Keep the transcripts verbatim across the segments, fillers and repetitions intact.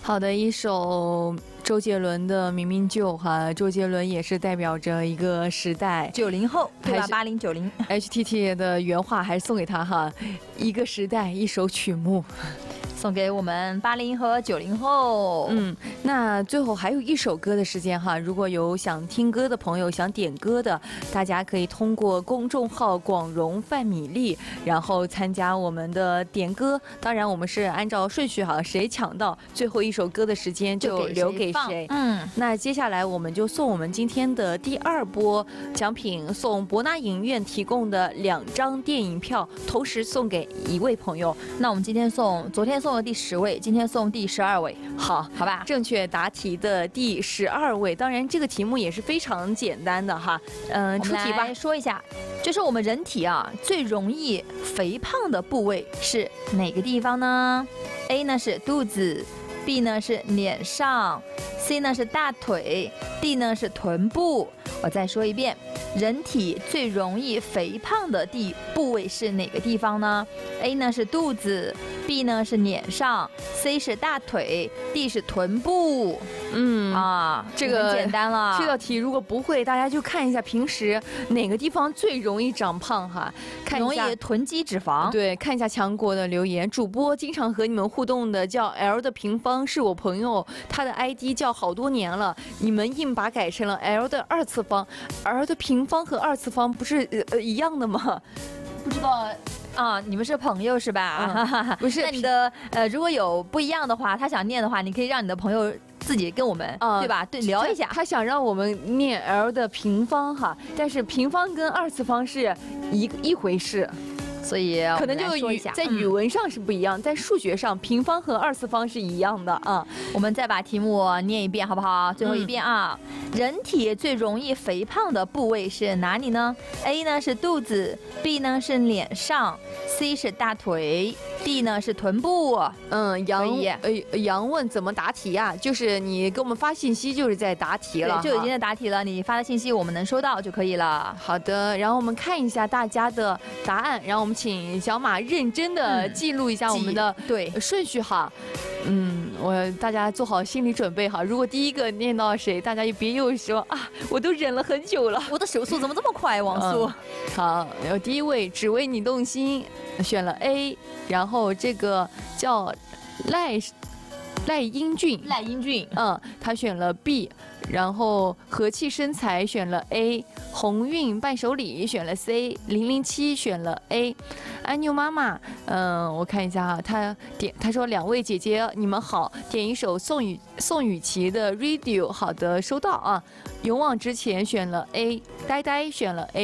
好的，一首周杰伦的《明明就》哈，周杰伦也是代表着一个时代， 九零后对吧？八零九零 H T T 的原话还是送给他哈，一个时代，一首曲目。 送给我们八零和九零后。 嗯，那最后还有一首歌的时间哈，如果有想听歌的朋友，想点歌的，大家可以通过公众号广荣范米粒，然后参加我们的点歌。当然，我们是按照顺序哈，谁抢到最后一首歌的时间就留给谁。 嗯， 那接下来我们就送我们今天的第二波奖品，送博纳影院提供的两张电影票，同时送给一位朋友。 那我们今天送，昨天送。第十位，今天送第十二位， 好好吧？ 正确答题的第十二位，当然这个题目也是非常简单的哈。嗯、呃，出题吧。 说一下，就是我们人体啊最容易肥胖的部位是哪个地方呢 ？A 呢是肚子 ，B 呢是脸上 ，C 呢是大腿 ，D 呢是臀部。我再说一遍，人体最容易肥胖的地部位是哪个地方呢 ？A 呢是肚子。B 呢是脸上 ，C 是大腿 ，D 是臀部。 嗯啊， 这个很简单了。 这道题如果不会，大家就看一下平时哪个地方最容易长胖哈，看一下容易囤积脂肪。 对，看一下强国的留言。主播经常和你们互动的叫 L 的平方是我朋友，他的 I D 叫好多年了，你们硬把改成了 L 的二次方 ，L 的平方和二次方不是呃一样的吗？ 不知道。啊，你们是朋友是吧？ 嗯、不是， 那你的呃，如果有不一样的话，他想念的话，你可以让你的朋友自己跟我们，嗯、对吧？对，聊一下他。他想让我们念 L 的平方哈，但是平方跟二次方是一一回事。 所以可能就语在语文上是不一样，嗯、在数学上平方和二次方是一样的啊。 我们再把题目念一遍好不好？最后一遍啊！嗯、人体最容易肥胖的部位是哪里呢 ？A 呢是肚子 ，B 呢是脸上 ，C 是大腿 ，D 呢是臀部。 嗯，杨呃杨问怎么答题啊？就是你给我们发信息就是在答题了， 对，就已经在答题了。你发的信息我们能收到就可以了。 好的，然后我们看一下大家的答案，然后我们。请小马认真的记录一下我们的对顺序哈，嗯，我大家做好心理准备哈。如果第一个念到谁，大家就别又说啊，我都忍了很久了， 我的手速怎么这么快？网速、嗯、 好，然后第一位只为你动心，选了 A， 然后这个叫赖赖英俊， 赖英俊， 嗯，他选了 B。然后和气生财选了 A， 鸿运伴手礼选了 C， 零零七选了 A， 安妞妈妈，嗯，我看一下哈，她点她说两位姐姐你们好，点一首宋雨宋雨琦的 Radio， 好的收到啊，勇往直前选了 A， 呆呆选了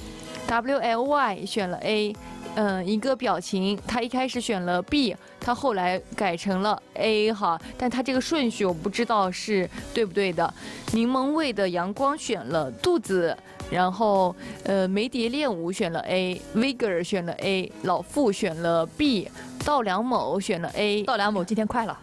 A，W L Y 选了 A。嗯，一个表情，他一开始选了 B， 他后来改成了 A 哈，但他这个顺序我不知道是对不对的。柠檬味的阳光选了肚子，然后呃梅蝶练舞选了 A，Vigor 选了 A， 老傅选了 B， 稻良某选了 A， 稻良某今天快了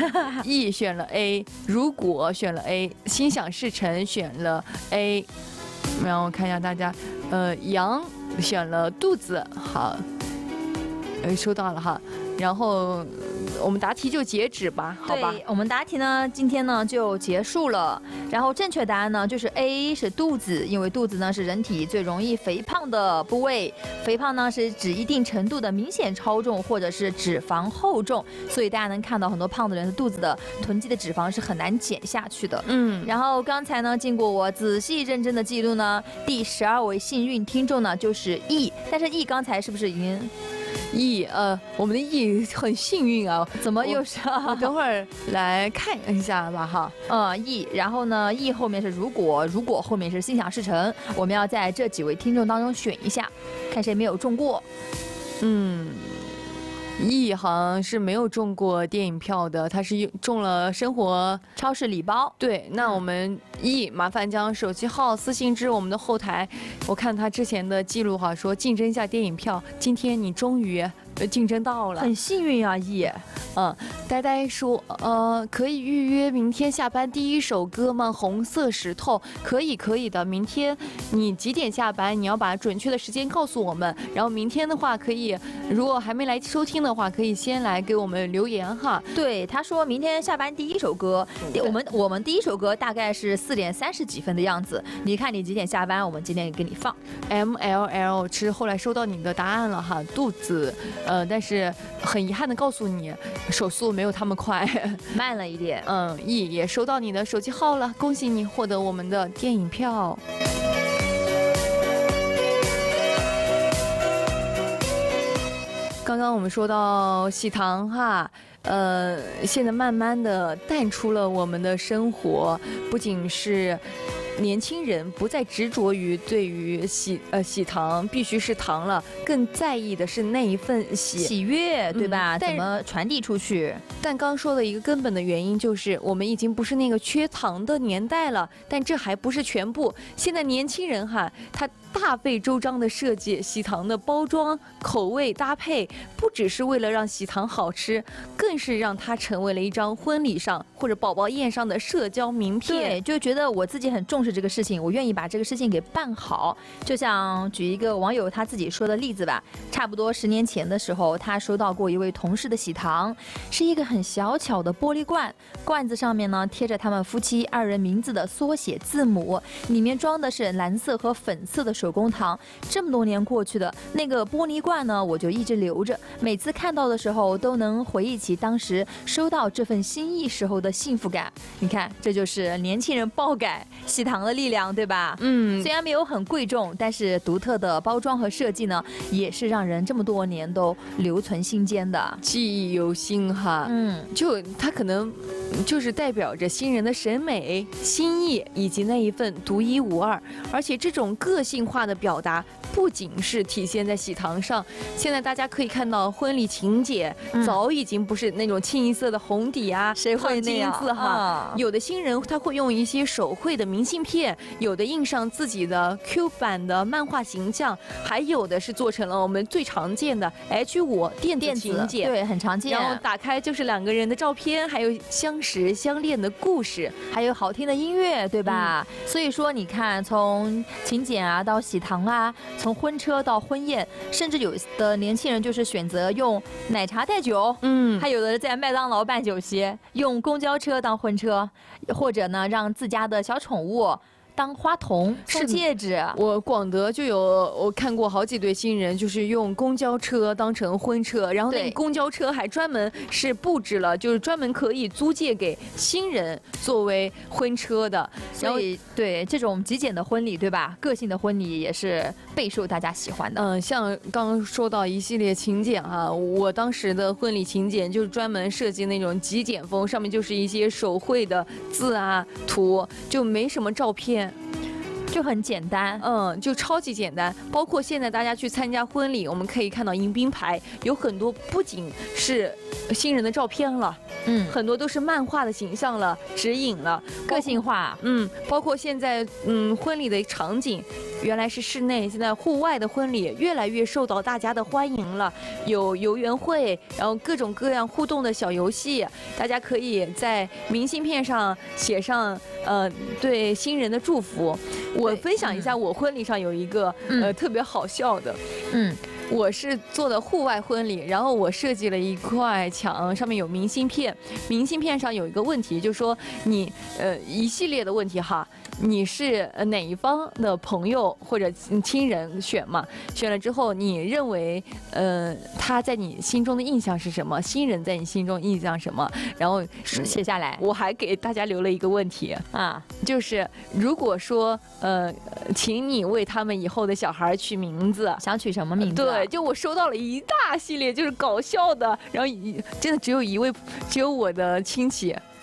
，E 选了 A， 如果选了 A， 心想事成选了 A， 然后看一下大家，呃杨。选了肚子，好，呃，收到了哈。然后我们答题就截止吧，好吧？ 对，我们答题呢，今天呢就结束了。然后正确答案呢就是 A 是肚子，因为肚子呢是人体最容易肥胖的部位。肥胖呢是指一定程度的明显超重或者是脂肪厚重，所以大家能看到很多胖的人的肚子的囤积的脂肪是很难减下去的。 嗯。 然后刚才呢，经过我仔细认真的记录呢，第十二位幸运听众呢就是 E， 但是 E 刚才是不是已经？ E 呃，我们的 E 很幸运啊， 怎么又是？ 我等会儿来看一下吧哈。 嗯 ，E， 然后呢 ，E 后面是如果，如果后面是心想事成，我们要在这几位听众当中选一下，看谁没有中过。 嗯。E 好像是没有中过电影票的，他是中了生活超市礼包。 对，那我们 E 麻烦将手机号私信至我们的后台，我看他之前的记录哈，说竞争一下电影票，今天你终于呃竞争到了。 很幸运啊，叶。 嗯，呆呆说，呃，可以预约明天下班第一首歌吗？红色石头，可以，可以的。明天你几点下班？你要把准确的时间告诉我们。然后明天的话，可以，如果还没来收听的话，可以先来给我们留言哈。 对，他说明天下班第一首歌，我们我们第一首歌大概是四点三十几分的样子。你看你几点下班，我们今天给你放。 M L L 是后来收到你的答案了哈，肚子，呃，但是很遗憾的告诉你。手速没有他们快， 慢了一点。 嗯，E 也收到你的手机号了，恭喜你获得我们的电影票。刚刚我们说到喜糖哈，呃，现在慢慢的淡出了我们的生活，不仅是。年轻人不再执着于对于喜呃喜糖必须是糖了，更在意的是那一份喜喜悦，对吧？ 嗯、 怎么传递出去？ 但刚说的一个根本的原因就是，我们已经不是那个缺糖的年代了。但这还不是全部，现在年轻人哈，他大费周章的设计喜糖的包装、口味搭配，不只是为了让喜糖好吃，更是让它成为了一张婚礼上或者宝宝宴上的社交名片。 对，就觉得我自己很重视这个事情，我愿意把这个事情给办好。就像举一个网友他自己说的例子吧，差不多十年前的时候，他收到过一位同事的喜糖，是一个很小巧的玻璃罐，罐子上面呢贴着他们夫妻二人名字的缩写字母，里面装的是蓝色和粉色的手工糖。这么多年过去的那个玻璃罐呢，我就一直留着，每次看到的时候都能回忆起当时收到这份心意时候的幸福感。你看，这就是年轻人爆改喜糖的力量，对吧？ 嗯， 虽然没有很贵重，但是独特的包装和设计呢，也是让人这么多年都留存心间的， 记忆犹新哈。 嗯， 就它可能就是代表着新人的审美、心意以及那一份独一无二，而且这种个性化的表达不仅是体现在喜糖上，现在大家可以看到婚礼请柬、嗯、早已经不是那种清一色的红底啊， 谁会那样字哈、啊？有的新人他会用一些手绘的明信片，有的印上自己的 Q 版的漫画形象，还有的是做成了我们最常见的 H 五 电子请柬， 对，很常见。 然后打开就是两个人的照片，还有相识相恋的故事， 还有好听的音乐，对吧？嗯、所以说你看，从请柬啊到喜糖啊，从婚车到婚宴，甚至有的年轻人就是选择用奶茶代酒， 嗯， 还有的在麦当劳办酒席，用公交车当婚车，或者呢让自家的小宠物当花童送戒指。 我广德就有我看过好几对新人，就是用公交车当成婚车，然后那个公交车还专门是布置了，就是专门可以租借给新人作为婚车的。 所以对这种极简的婚礼，对吧？个性的婚礼也是备受大家喜欢的。 嗯，像刚刚说到一系列请柬啊，我当时的婚礼请柬就是专门设计那种极简风，上面就是一些手绘的字啊图，就没什么照片。 就很简单， 嗯，就超级简单。包括现在大家去参加婚礼，我们可以看到迎宾牌有很多不仅是新人的照片了，嗯，很多都是漫画的形象了，指引了， 个性化， 嗯，包括现在嗯婚礼的场景，原来是室内，现在户外的婚礼越来越受到大家的欢迎了，有游园会，然后各种各样互动的小游戏，大家可以在明信片上写上呃对新人的祝福。我分享一下，我婚礼上有一个、嗯、呃特别好笑的，嗯。我是做的户外婚礼，然后我设计了一块墙，上面有明信片，明信片上有一个问题，就是说你呃一系列的问题哈，你是哪一方的朋友或者亲人选嘛？选了之后，你认为呃他在你心中的印象是什么？新人在你心中印象什么？然后写下来。 我还给大家留了一个问题啊，就是如果说呃，请你为他们以后的小孩取名字， 想取什么名字、啊？ 对。对，就我收到了一大系列就是搞笑的，然后真的只有一位，只有我的亲戚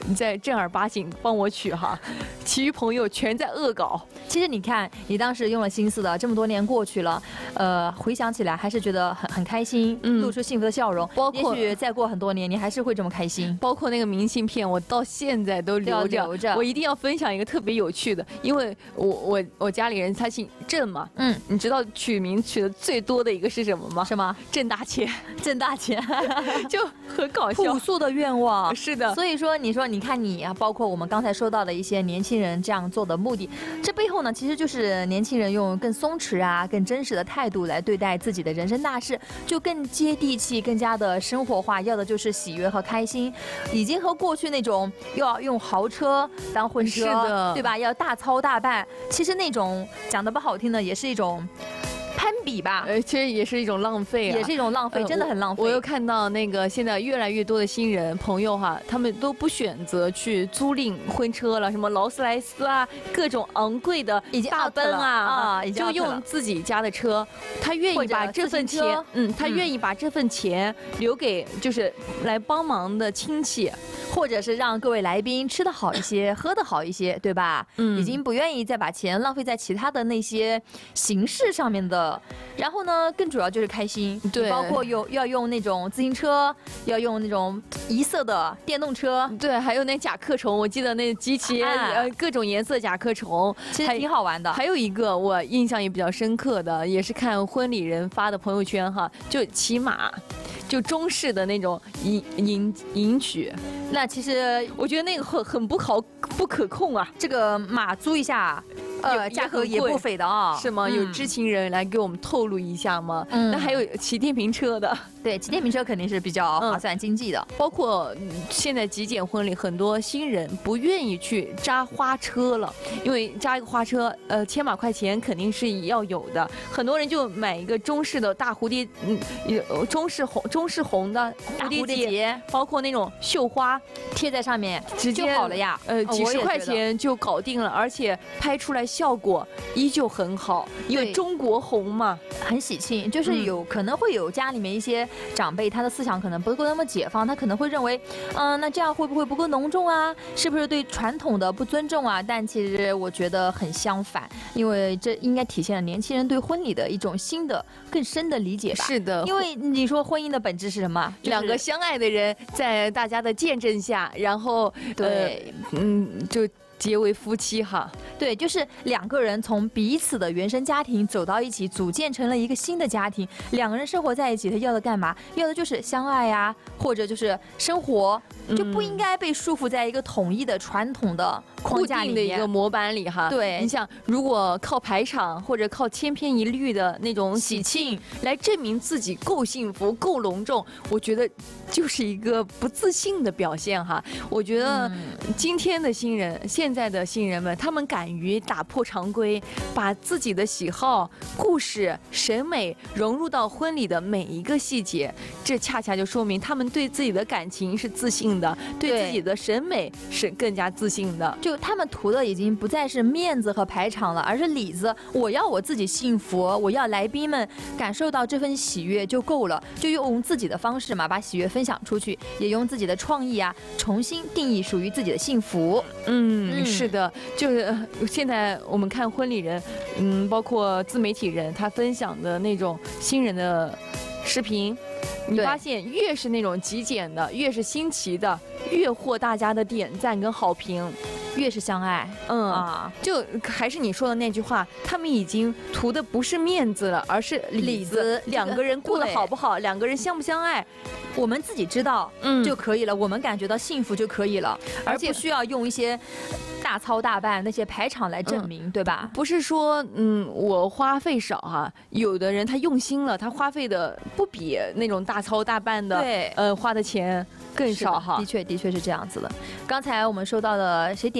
在正儿八经帮我取哈，其余朋友全在恶搞。 其实你看，你当时用了心思的，这么多年过去了，呃，回想起来还是觉得很很开心，嗯，露出幸福的笑容。包括也许再过很多年，你还是会这么开心。 包括那个明信片，我到现在都留着。留着我一定要分享一个特别有趣的，因为我我我家里人他姓郑嘛，嗯，你知道取名取的最多的一个是什么吗？ 什么？ 挣大钱， 挣大钱， 就很搞笑。 朴素的愿望， 是的。 所以说，你说，你看你啊，包括我们刚才说到的一些年轻人这样做的目的，这背后呢，其实就是年轻人用更松弛啊、更真实的态度来对待自己的人生大事，就更接地气、更加的生活化，要的就是喜悦和开心，已经和过去那种要用豪车当婚车， 是的， 对吧？要大操大办，其实那种讲的不好听的，也是一种攀比吧， 呃，其实也是一种浪费啊， 也是一种浪费，呃、真的很浪费。 我又看到那个现在越来越多的新人朋友哈，他们都不选择去租赁婚车了，什么劳斯莱斯啊，各种昂贵的大奔啊， 啊， 就用自己家的车，他愿意把这份钱，嗯，他愿意把这份钱留给就是来帮忙的亲戚。 或者是让各位来宾吃得好一些，喝得好一些，对吧？嗯，已经不愿意再把钱浪费在其他的那些形式上面的。然后呢，更主要就是开心， 对， 包括有要用那种自行车，要用那种一色的电动车， 对，还有那甲壳虫，我记得那机器、啊、呃各种颜色甲壳虫， 其实挺好玩的。 还有一个我印象也比较深刻的，也是看婚礼人发的朋友圈哈，就骑马。就中式的那种迎迎迎娶， 那其实我觉得那个很很不好不可控啊。 这个马租一下，呃，价格也不菲的啊， 是吗？嗯、有知情人来给我们透露一下吗？嗯，那还有骑电瓶车的， 对，骑电瓶车肯定是比较划算经济的。 嗯、包括现在极简婚礼，很多新人不愿意去扎花车了，因为扎一个花车，呃，千把块钱肯定是要有的。很多人就买一个中式的大蝴蝶，嗯，中式红。中式红的蝴蝶结，包括那种绣花贴在上面， 直接就好了呀。 呃，几十块钱就搞定了，而且拍出来效果依旧很好，因为中国红嘛， 很喜庆。就是有、嗯、可能会有家里面一些长辈，他的思想可能不够那么解放，他可能会认为，嗯、呃，那这样会不会不够隆重啊？是不是对传统的不尊重啊？但其实我觉得很相反，因为这应该体现了年轻人对婚礼的一种新的、更深的理解吧。 是的， 因为你说婚姻的本质是什么？ 就是、两个相爱的人在大家的见证下，然后对， 呃、嗯，就结为夫妻哈。 对，就是两个人从彼此的原生家庭走到一起，组建成了一个新的家庭。两个人生活在一起，他要的干嘛？要的就是相爱呀、啊，或者就是生活，就不应该被束缚在一个统一的传统的框架里面的一个模板里哈。 对， 你想，如果靠排场或者靠千篇一律的那种喜庆来证明自己够幸福、够隆重，我觉得就是一个不自信的表现哈。我觉得今天的新人，现在的新人们，他们敢于打破常规，把自己的喜好、故事、审美融入到婚礼的每一个细节，这恰恰就说明他们对自己的感情是自信的，对自己的审美是更加自信的。 就他们图的已经不再是面子和排场了，而是里子。我要我自己幸福，我要来宾们感受到这份喜悦就够了，就用自己的方式嘛，把喜悦分享出去，也用自己的创意啊，重新定义属于自己的幸福。 嗯，嗯是的，就是现在我们看婚礼人，嗯，包括自媒体人，他分享的那种新人的视频。你发现越是那种极简的，越是新奇的，越获大家的点赞跟好评， 越是相爱。 嗯啊，就还是你说的那句话，他们已经图的不是面子了，而是里子。两个人过得好不好，两个人相不相爱， 我们自己知道就可以了，嗯、我们感觉到幸福就可以了，而不需要用一些大操大办那些排场来证明，嗯、对吧？ 不是说嗯我花费少哈，有的人他用心了，他花费的不比那种大操大办的对呃花的钱更少哈。 的确的确是这样子的。刚才我们说到的谁点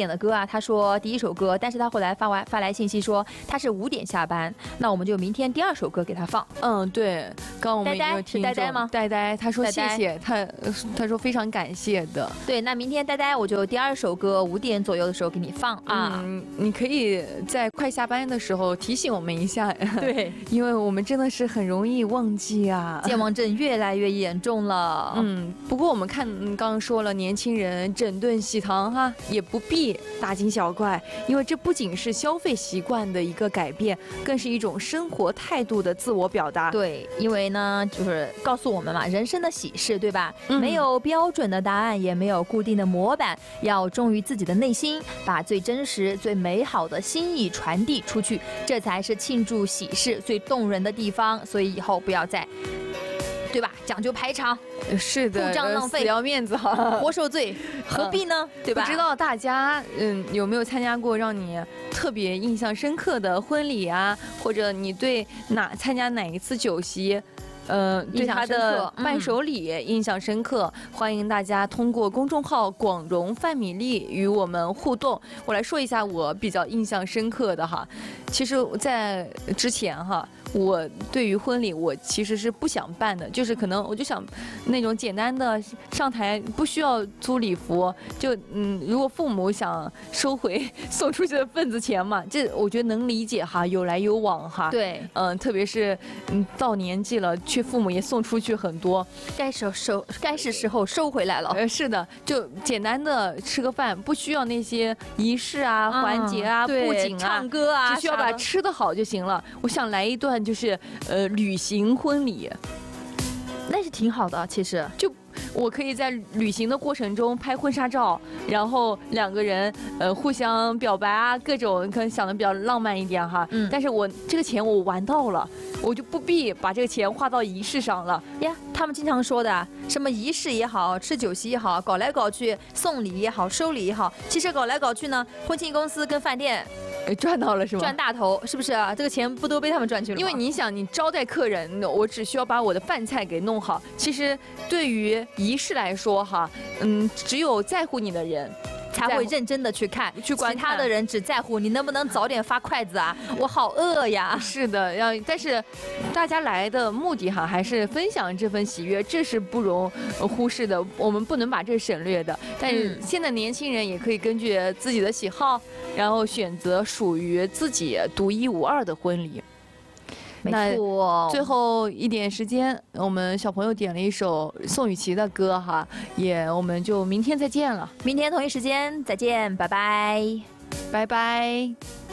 点的歌啊，他说第一首歌，但是他后来发完发来信息说他是五点下班，那我们就明天第二首歌给他放。 嗯，对，刚刚我们呆呆有听是呆呆吗呆呆，他说呆呆谢谢，他他说非常感谢的。 对，那明天呆呆我就第二首歌五点左右的时候给你放啊。 嗯，你可以在快下班的时候提醒我们一下， 对， 因为我们真的是很容易忘记啊。 健忘症越来越严重了。 嗯，不过我们看，嗯刚刚说了，年轻人整顿喜糖哈，也不必大惊小怪，因为这不仅是消费习惯的一个改变，更是一种生活态度的自我表达。 对，因为呢，就是告诉我们嘛，人生的喜事，对吧？ 嗯没有标准的答案，也没有固定的模板，要忠于自己的内心，把最真实、最美好的心意传递出去，这才是庆祝喜事最动人的地方。所以以后不要再，对吧？讲究排场， 呃是的， 铺张浪费死要面子哈。 活受罪，何必呢？对吧？ 不知道大家嗯有没有参加过让你特别印象深刻的婚礼啊，或者你对哪参加哪一次酒席？呃，对印象深他的刻嗯伴手礼印象深刻，欢迎大家通过公众号“广荣范米粒”与我们互动。我来说一下我比较印象深刻的哈，其实，在之前哈，我对于婚礼我其实是不想办的，就是可能我就想那种简单的上台，不需要租礼服，就嗯，如果父母想收回送出去的份子钱嘛，这我觉得能理解哈，有来有往哈。 对， 嗯，特别是嗯到年纪了，却父母也送出去很多。 该收收，该是时候收回来了。 呃，是的，就简单的吃个饭，不需要那些仪式啊、 嗯环节啊、 对布景啊唱。歌啊， 只需要啥的把吃的好就行了。我想来一段就是呃旅行婚礼， 那是挺好的，其实。 就我可以在旅行的过程中拍婚纱照，然后两个人呃互相表白啊，各种可能想的比较浪漫一点哈。 嗯但是我这个钱我玩到了，我就不必把这个钱花到仪式上了。 呀，他们经常说的，什么仪式也好，吃酒席也好，搞来搞去，送礼也好，收礼也好，其实搞来搞去呢，婚庆公司跟饭店呃赚到了是吗？ 赚大头，是不是啊？这个钱不都被他们赚去了吗？ 因为你想，你招待客人，我只需要把我的饭菜给弄好。其实对于仪式来说，哈，嗯，只有在乎你的人才会认真的去看， 去观看其他的人只在乎你能不能早点发筷子啊，我好饿呀。 是的，要但是大家来的目的哈，还是分享这份喜悦，这是不容呃忽视的，我们不能把这省略的。但是嗯现在年轻人也可以根据自己的喜好，然后选择属于自己独一无二的婚礼。 没那错， 最后一点时间，我们小朋友点了一首宋雨琦的歌哈，也我们就明天再见了， 明天同一时间再见，拜拜。 拜拜。